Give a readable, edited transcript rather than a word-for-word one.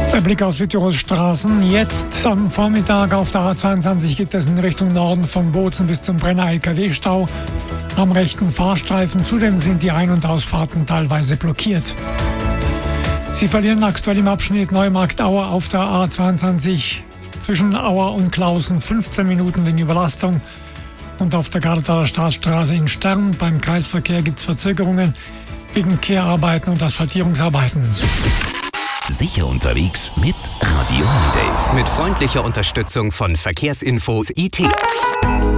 Der Blick auf Südtirols Straßen. Jetzt am Vormittag auf der A22 gibt es in Richtung Norden von Bozen bis zum Brenner LKW-Stau am rechten Fahrstreifen. Zudem sind die Ein- und Ausfahrten teilweise blockiert. Sie verlieren aktuell im Abschnitt Neumarkt-Auer auf der A22 zwischen Auer und Klausen 15 Minuten wegen Überlastung. Und auf der Gardaler Staatsstraße in Stern beim Kreisverkehr gibt es Verzögerungen wegen Kehrarbeiten und Asphaltierungsarbeiten. Sicher unterwegs mit Radio Holiday. Mit freundlicher Unterstützung von Verkehrsinfo IT.